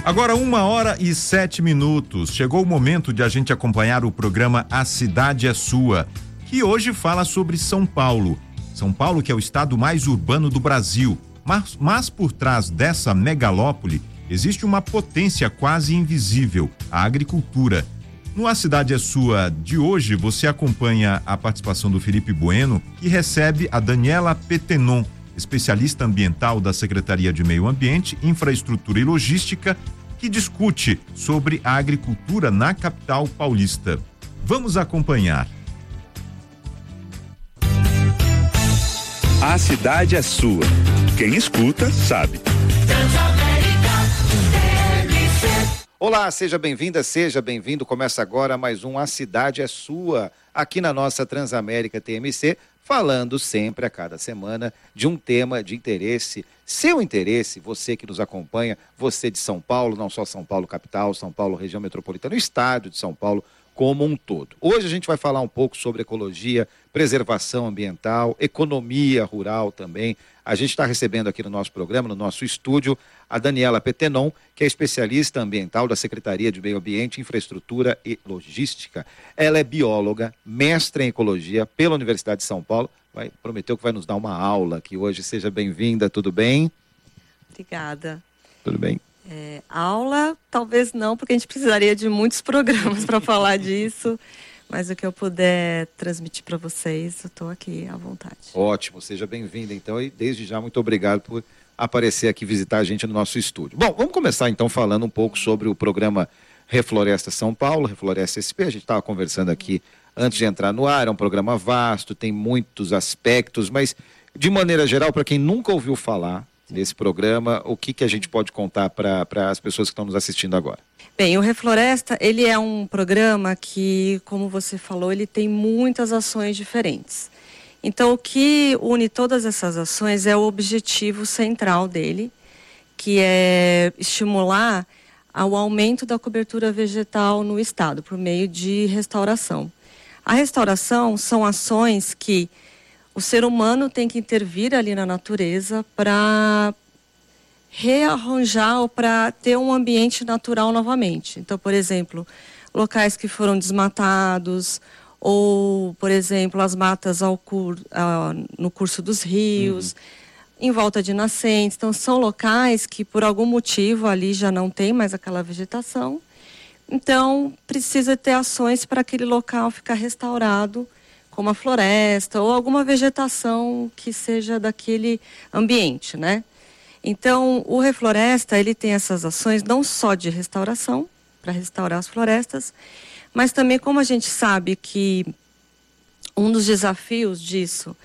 Agora 1h07. Chegou o momento de a gente acompanhar o programa A Cidade é Sua, que hoje fala sobre São Paulo. São Paulo, que é o estado mais urbano do Brasil, mas por trás dessa megalópole existe uma potência quase invisível, a agricultura. No A Cidade é Sua de hoje, você acompanha a participação do Felipe Bueno, que recebe a Daniela Petenon, especialista ambiental da Secretaria de Meio Ambiente, Infraestrutura e Logística, que discute sobre a agricultura na capital paulista. Vamos acompanhar. A cidade é sua. Quem escuta, sabe. Olá, seja bem-vinda, seja bem-vindo. Começa agora mais um A Cidade é Sua, aqui na nossa Transamérica TMC, falando sempre a cada semana de um tema de interesse, seu interesse, você que nos acompanha, você de São Paulo, não só São Paulo capital, São Paulo região metropolitana, o estado de São Paulo como um todo. Hoje a gente vai falar um pouco sobre ecologia, preservação ambiental, economia rural também. A gente está recebendo aqui no nosso programa, no nosso estúdio, a Daniela Petenon, que é especialista ambiental da Secretaria de Meio Ambiente, Infraestrutura e Logística. Ela é bióloga, mestre em ecologia pela Universidade de São Paulo. Prometeu que vai nos dar uma aula aqui hoje. Seja bem-vinda, tudo bem? Obrigada. Tudo bem? Aula, talvez não, porque a gente precisaria de muitos programas para falar disso. Mas o que eu puder transmitir para vocês, eu estou aqui à vontade. Ótimo, seja bem-vinda então, e desde já muito obrigado por aparecer aqui, visitar a gente no nosso estúdio. Bom, vamos começar então falando um pouco sobre o programa Refloresta São Paulo, Refloresta SP. A gente estava conversando aqui antes de entrar no ar, é um programa vasto, tem muitos aspectos, mas de maneira geral, para quem nunca ouviu falar desse programa, o que a gente pode contar para as pessoas que estão nos assistindo agora? Bem, o Refloresta, ele é um programa que, como você falou, ele tem muitas ações diferentes. Então, o que une todas essas ações é o objetivo central dele, que é estimular o aumento da cobertura vegetal no estado, por meio de restauração. A restauração são ações que o ser humano tem que intervir ali na natureza para rearranjar ou para ter um ambiente natural novamente. Então, por exemplo, locais que foram desmatados, ou, por exemplo, as matas no curso dos rios, em volta de nascentes. Então, são locais que, por algum motivo, ali já não tem mais aquela vegetação. Então, precisa ter ações para aquele local ficar restaurado, como a floresta ou alguma vegetação que seja daquele ambiente, né? Então, o Refloresta, ele tem essas ações não só de restauração, para restaurar as florestas, mas também, como a gente sabe que um dos desafios disso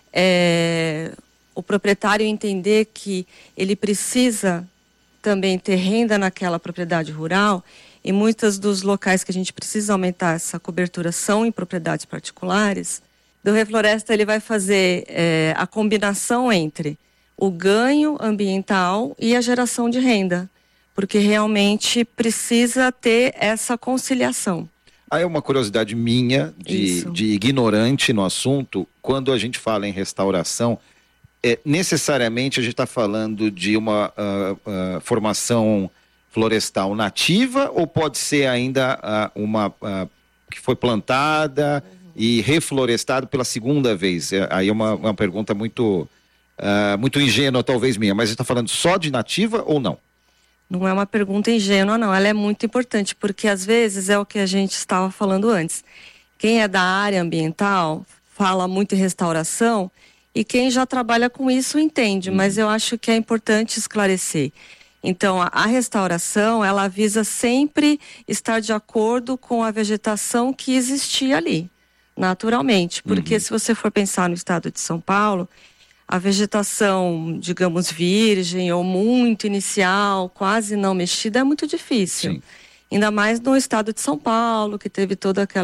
é o proprietário entender que ele precisa também ter renda naquela propriedade rural, e muitos dos locais que a gente precisa aumentar essa cobertura são em propriedades particulares. Do Refloresta, ele vai fazer a combinação entre o ganho ambiental e a geração de renda, porque realmente precisa ter essa conciliação. Aí é uma curiosidade minha, de ignorante no assunto, quando a gente fala em restauração, necessariamente a gente está falando de uma formação florestal nativa, ou pode ser ainda uma que foi plantada e reflorestada pela segunda vez? Aí é uma pergunta muito ingênua, talvez minha, mas a gente está falando só de nativa ou não? Não é uma pergunta ingênua, não. Ela é muito importante, porque às vezes é o que a gente estava falando antes. Quem é da área ambiental fala muito em restauração, e quem já trabalha com isso entende, mas eu acho que é importante esclarecer. Então, a restauração, ela visa sempre estar de acordo com a vegetação que existia ali, naturalmente. Porque se você for pensar no estado de São Paulo, a vegetação, digamos, virgem ou muito inicial, quase não mexida, é muito difícil. Sim. Ainda mais no estado de São Paulo, que teve toda aquela